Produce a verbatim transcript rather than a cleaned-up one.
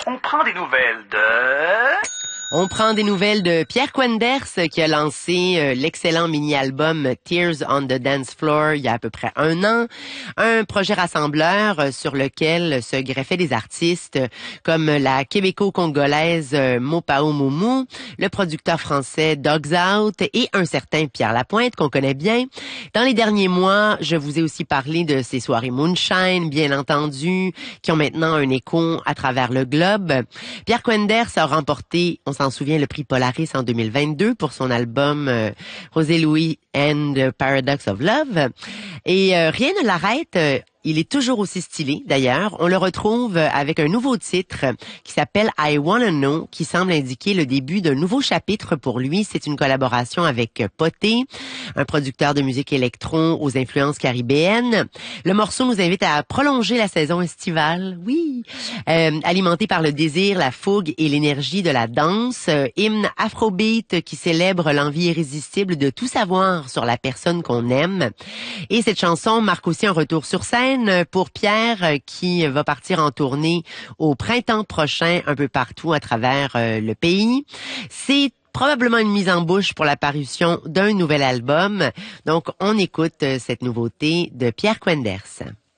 On prend des nouvelles de... On prend des nouvelles de Pierre Quenders qui a lancé euh, l'excellent mini-album Tears on the Dance Floor il y a à peu près un an. Un projet rassembleur euh, sur lequel se greffaient des artistes comme la québéco-congolaise euh, Mopao Moumou, le producteur français Dogs Out et un certain Pierre Lapointe qu'on connaît bien. Dans les derniers mois, je vous ai aussi parlé de ces soirées Moonshine, bien entendu, qui ont maintenant un écho à travers le globe. Pierre Quenders a remporté, on s'en souvient, le prix Polaris en deux mille vingt-deux pour son album euh, José Louis and the Paradox of Love. Et euh, rien ne l'arrête. Euh, Il est toujours aussi stylé, d'ailleurs. On le retrouve avec un nouveau titre qui s'appelle I Wanna Know, qui semble indiquer le début d'un nouveau chapitre pour lui. C'est une collaboration avec Poté, un producteur de musique électro aux influences caribéennes. Le morceau nous invite à prolonger la saison estivale, oui, euh, alimenté par le désir, la fougue et l'énergie de la danse. Euh, hymne afrobeat qui célèbre l'envie irrésistible de tout savoir sur la personne qu'on aime. Et cette chanson marque aussi un retour sur scène pour Pierre qui va partir en tournée au printemps prochain un peu partout à travers le pays. C'est probablement une mise en bouche pour la parution d'un nouvel album. Donc, on écoute cette nouveauté de Pierre Quenders.